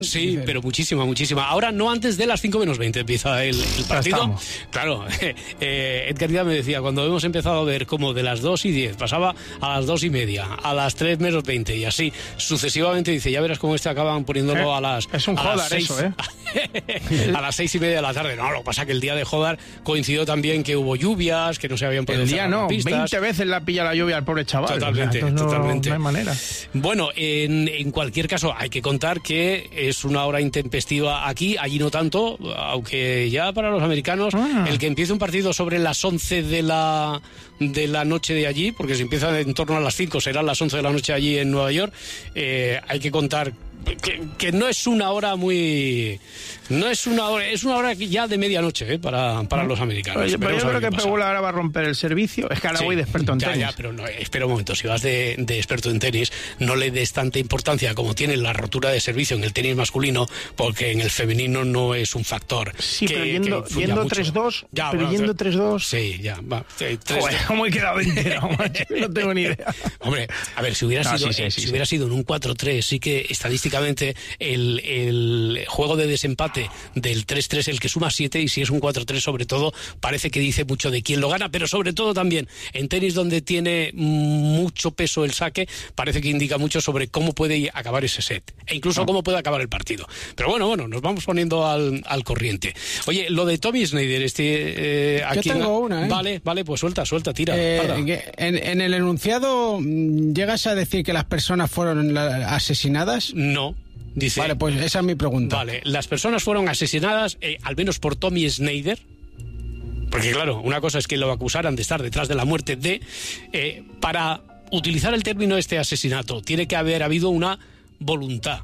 Sí, pero muchísima. Ahora no antes de las 5 menos 20 empieza el partido. Claro, Edgar Díaz me decía, cuando hemos empezado a ver como de las 2:10 pasaba a las 2:30, a las 3 menos 20 y así sucesivamente, dice, ya verás cómo acaban poniéndolo a las... Es un Jodar eso, a las 6:30 de la tarde. No, lo que pasa es que el día de Jodar coincidió también que hubo lluvias, que no se habían podido... El día no, 20 veces la pilla la lluvia al pobre chaval. Totalmente. No hay manera. Bueno, en cualquier caso, hay que contar que es una hora intempestiva aquí, allí no tanto, aunque ya para los americanos, el que empiece un partido sobre las 11 de la noche de allí, porque si empieza en torno a las 5, serán las 11 de la noche allí en Nueva York, hay que contar que no es una hora muy... No es una hora ya de medianoche para los americanos. Oye, pero yo creo que Pegula ahora va a romper el servicio. Es que ahora voy de experto en tenis. Ya, pero no, espera un momento. Si vas de experto en tenis, no le des tanta importancia como tiene la rotura de servicio en el tenis masculino, porque en el femenino no es un factor. Sí, pero yendo 3-2. Ya, pero yendo 3-2. Sí, ya. Va, joder, ¿cómo he quedado entero? No tengo ni idea. Hombre, a ver, si hubiera sido en un 4-3, sí que estadísticamente el juego de desempate del 3-3, el que suma 7, y si es un 4-3 sobre todo, parece que dice mucho de quién lo gana, pero sobre todo también en tenis, donde tiene mucho peso el saque, parece que indica mucho sobre cómo puede acabar ese set, e incluso cómo puede acabar el partido. Pero bueno, nos vamos poniendo al corriente. Oye, lo de Tommy Snyder, aquí... Yo tengo una, Vale, pues suelta, tira. En el enunciado, ¿llegas a decir que las personas fueron asesinadas? No. Dice, vale, pues esa es mi pregunta. Vale, las personas fueron asesinadas, al menos por Tommy Snyder, porque claro, una cosa es que lo acusaran de estar detrás de la muerte para utilizar el término asesinato, tiene que haber habido una voluntad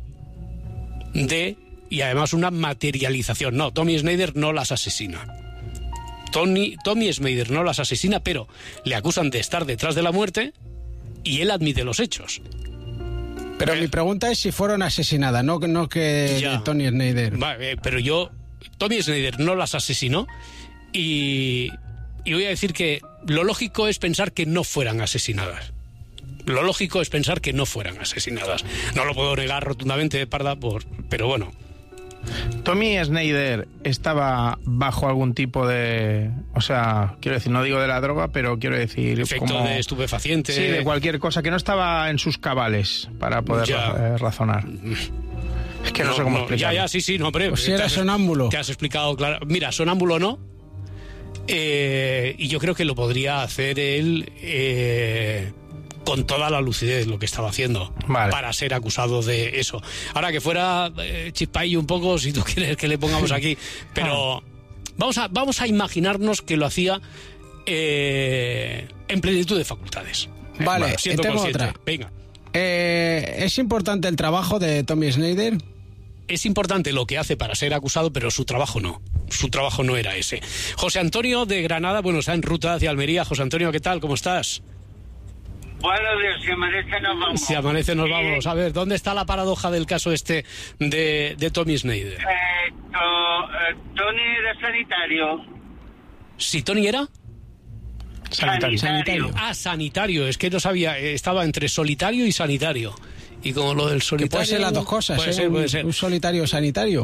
y además una materialización. No, Tommy Snyder no las asesina. Tommy Snyder no las asesina, pero le acusan de estar detrás de la muerte y él admite los hechos. Pero mi pregunta es si fueron asesinadas, no que Tony Snyder. Vale, pero Tommy Snyder no las asesinó y voy a decir que lo lógico es pensar que no fueran asesinadas. No lo puedo negar rotundamente, Parda, pero bueno. Tommy Snyder estaba bajo algún tipo de... O sea, quiero decir, no digo de la droga, pero quiero decir... Efecto de estupefaciente. Sí, de cualquier cosa, que no estaba en sus cabales para poder razonar. Es que no sé cómo explicarlo. Sí, no, hombre. Pues si era sonámbulo. Te has explicado claro. Mira, sonámbulo no. Y yo creo que lo podría hacer él... con toda la lucidez lo que estaba haciendo para ser acusado de eso. Ahora, que fuera chispaillo un poco, si tú quieres que le pongamos aquí, pero vamos a imaginarnos que lo hacía en plenitud de facultades. Vale, tengo otra. Venga. ¿Es importante el trabajo de Tommy Snyder? Es importante lo que hace para ser acusado, pero su trabajo no. Su trabajo no era ese. José Antonio de Granada, está en ruta hacia Almería. José Antonio, ¿qué tal? ¿Cómo estás? Bueno, si amanece nos vamos. Si amanece nos vamos. A ver, ¿dónde está la paradoja del caso de Tommy Snyder? Tony era sanitario. ¿Si Tony era? Sanitario. Sanitario. Es que no sabía, estaba entre solitario y sanitario. Y como lo del solitario... Que puede ser las dos cosas, puede ser. ¿Un solitario sanitario?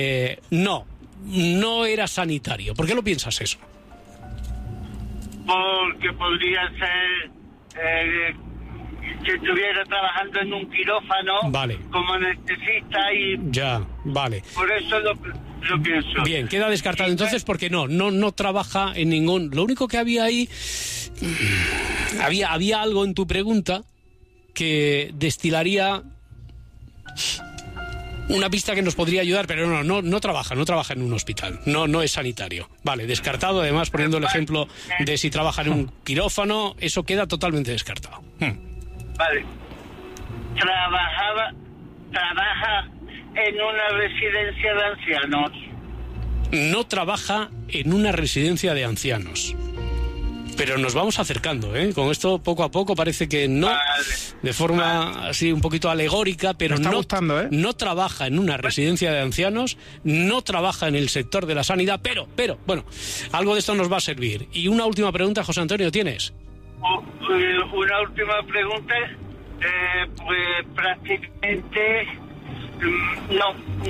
No era sanitario. ¿Por qué lo piensas eso? Porque podría ser... que estuviera trabajando en un quirófano como anestesista y... Ya, vale. Por eso lo pienso. Bien, queda descartado entonces porque no trabaja en ningún... Lo único que había ahí... Había algo en tu pregunta que destilaría una pista que nos podría ayudar, pero no trabaja en un hospital, no es sanitario. Vale, descartado, además poniendo el ejemplo de si trabaja en un quirófano, eso queda totalmente descartado. Vale. Trabaja en una residencia de ancianos. No trabaja en una residencia de ancianos. Pero nos vamos acercando, ¿eh? Con esto poco a poco parece que no, de forma así un poquito alegórica, pero no trabaja en una residencia de ancianos, no trabaja en el sector de la sanidad, pero, bueno, algo de esto nos va a servir. Y una última pregunta, José Antonio, ¿tienes? Una última pregunta, pues prácticamente No,